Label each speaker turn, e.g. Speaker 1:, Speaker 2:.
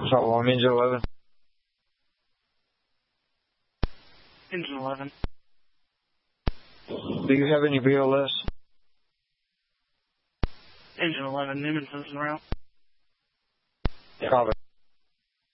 Speaker 1: Shot 1, engine 11.
Speaker 2: Engine 11.
Speaker 1: Do you have any BLS?
Speaker 2: Engine 11, Newman's en route.
Speaker 1: Copy.